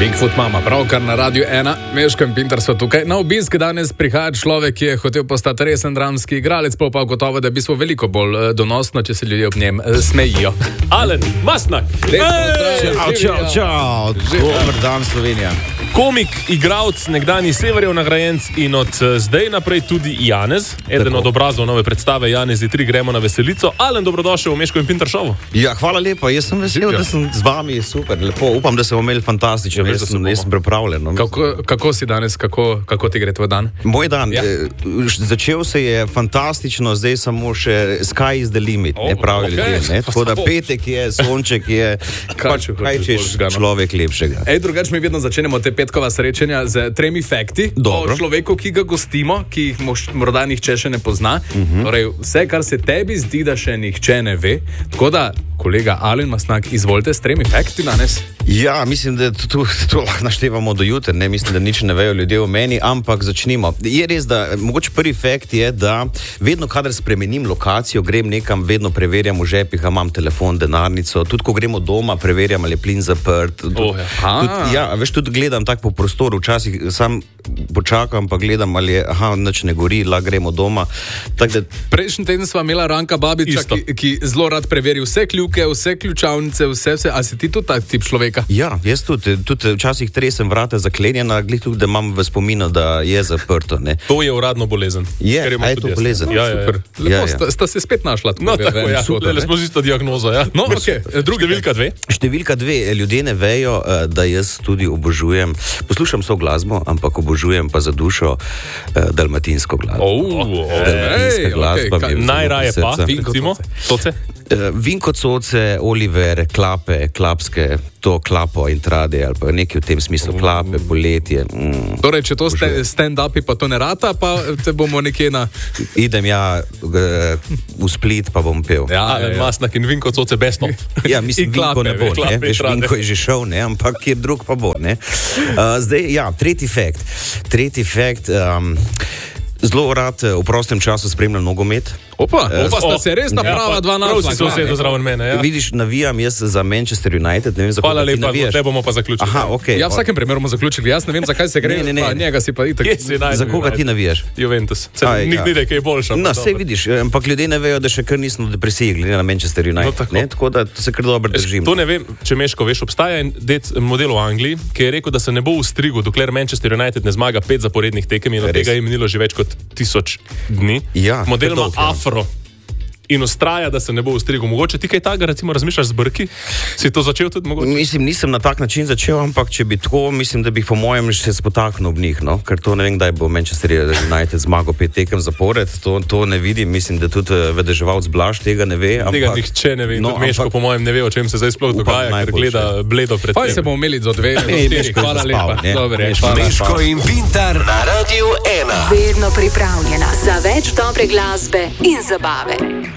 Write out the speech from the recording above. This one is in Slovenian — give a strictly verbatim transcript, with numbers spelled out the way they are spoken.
Bigfoot mama, pravkar na Radiu ena, Meško in Pintar so tukaj. Na obisk danes prihaja človek, ki je hotel postati resen dramski igralec, pa pa gotovo, da bi bilo veliko bolj donosno, če se ljudje ob njem smejijo. Alen Masnak! Čau, čau, čau! Dober dan, Slovenija. Komik, igralec, nekdanji Severjev nagrajenec in od zdaj naprej tudi Janez, eden Tako. od obrazov nove predstave Janezi tri gremo na veselico. Alen, dobrodošel v Meško in Pintar šovu. Ja, hvala lepa, jaz sem vesel, da sem z vami, super, lepo, upam, da sem imel fantastično, jaz sem, sem pripravljen. No. Kako, kako si danes, kako, kako ti gre tvoj dan? Moj dan, ja. eh, začel se je fantastično, zdaj samo še sky is the limit, oh, ne pravi okay. ljudje, ne? Tako da petek je, sonček je, pač, kaj češ človek lepšega. Ej, drugač mi vedno začenjamo te petkova srečanja z tremi fakti Dobro. o človeku, ki ga gostimo, ki jih morda nihče še ne pozna. Uh-huh. Torej, vse, kar se tebi zdi, da še nihče ne ve. Tako da, kolega Alen Masnak, izvolite s tremi fakti danes. Ja, mislim, da to, to, to lahko naštevamo do jutra, ne mislim, da nič ne vejo ljudje o meni, ampak začnimo. Je res, da mogoče prvi fakt je, da vedno, kadar spremenim lokacijo, grem nekam, vedno preverjam v žepih, a imam telefon, denarnico, tudi ko gremo doma, preverjam, ali je plin zaprt. Tud, oh, ja. Tudi, ja, veš, tudi gledam tako po prostoru, včasih sam počakam, pa gledam, ali je, aha, nič ne gori, lahko gremo doma. Tak, da... Prejšnji teden sva imela Ranka Babiča, ki, ki zelo rad preveri vse kljuke, vse ključavnice, vse, vse. A si ti tudi tak tip človeka? Ja, jaz tudi, tudi včasih tresem vrata zaklenjena, glih tudi, da imam v spominu, da je zaprto. Ne. To je uradno bolezen. Je, a je to bolezen? Ja, ja, ja. Lepo, ja, ja. Sta, sta se spet našla. No, tako, ja, le smo z isto diagnozo, ja. No, okay. Drugi številka dve. Številka dve, ljudje ne vejo, da jaz tudi obožujem, poslušam so glasbo, ampak obožujem pa za dušo dalmatinsko glasbo. Oh, dalmatinska glasba. Okay, najraje pa, recimo, Coce? Vinko Coce, Oliver, Klape, Klapske, to Klapo in Trade, ali pa nekaj v tem smislu, Klape, Poletje. Mm, torej, če to stand-upi pa to ne rata, pa te bomo nekje na... Idem ja v Split, pa bom pel. Ja, ja, ja. Masnak in Vinko Coce besno. Ja, mislim, Vinko ne bo, ne? Veš, Vinko je že šel, ne? Ampak kjer drug pa bo, ne? Uh, zdaj, ja, tretji fakt. Tretji fakt, um, zelo rad v prostem času spremljam nogomet. Opa, opa, sta se res naprava dva na dva. Prav si zraven mene, ja. Vidiš, navijam jaz za Manchester United, ne vem, za koga ti navijaš. Hvala lepa, te bomo pa zaključili. Aha, okej. Ja, v vsakem primeru bomo zaključili, jaz ne vem, zakaj se gre, ne, ne, ne. Pa njega si pa itak. Za koga ti navijaš? Juventus. Se Aj, nikdy nekaj boljša. No, sej vidiš, ampak ljudje ne vejo, da še kar nismo v depresiji, glede na Manchester United. No, tako. Ne, tako da se kar dobro držimo. To ne vem, če Meško veš, obstaja en model v Angliji, ki je rekel, da se ne bo ustrigel, dokler Manchester United ne zmaga pet zaporednih tekem in od tega je minilo že več kot tisoč dni. Ja, model ima afro. In ustraja, da se ne bo ustrigel. Mogoče ti kaj takega, recimo, razmišljaš z brki? Si to začel tudi mogoče? Mislim, nisem na tak način začel, ampak če bi tako, mislim, da bi po mojem še spotaknil ob njih, no? Ker to ne vem, kdaj bo Manchester United zmagal pet tekem zapored, to, to ne vidim, mislim, da tudi vedeževalc Blaž tega ne ve. Ampak... Tega nihče ne ve, no, Meško ampak... po mojem ne ve, o čem se zdaj sploh dogaja, ker gleda bledo pred tem. Pa se bomo imeli za dve, hvala lepa. Dobre, Meško in Pintar na Radiu ena. Vedno pripravljena za več dobre glasbe in zabave.